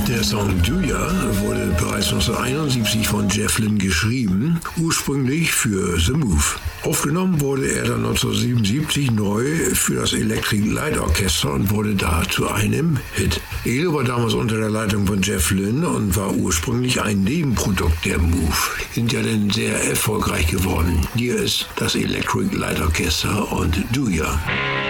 Der Song Do Ya wurde bereits 1971 von Jeff Lynne geschrieben, ursprünglich für The Move. Aufgenommen wurde er dann 1977 neu für das Electric Light Orchestra und wurde da zu einem Hit. ELO war damals unter der Leitung von Jeff Lynne und war ursprünglich ein Nebenprodukt der Move. Sind ja dann sehr erfolgreich geworden. Hier ist das Electric Light Orchestra und Do Ya.